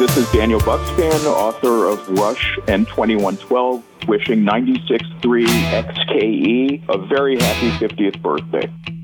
This is Daniel Buckspan, author of Rush and 2112, wishing 96.3 XKE a very happy 50th birthday.